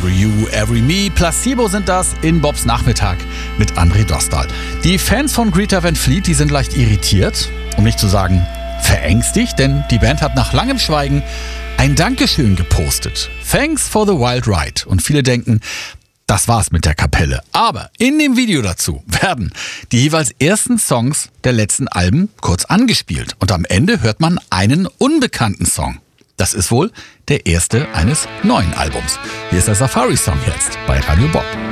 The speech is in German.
Every You, Every Me. Placebo sind das in Bobs Nachmittag mit André Dostal. Die Fans von Greta Van Fleet, die sind leicht irritiert, um nicht zu sagen verängstigt, denn die Band hat nach langem Schweigen ein Dankeschön gepostet. Thanks for the wild ride. Und viele denken, das war's mit der Kapelle. Aber in dem Video dazu werden die jeweils ersten Songs der letzten Alben kurz angespielt. Und am Ende hört man einen unbekannten Song. Das ist wohl der erste eines neuen Albums. Hier ist der Safari-Song jetzt bei Radio Bob.